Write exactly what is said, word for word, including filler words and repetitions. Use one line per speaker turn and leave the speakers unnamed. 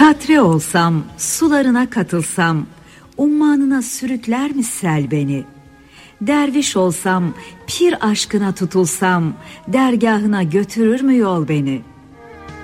Katre olsam, sularına katılsam, ummanına sürükler mi sel beni? Derviş olsam, pir aşkına tutulsam, dergahına götürür mü yol beni?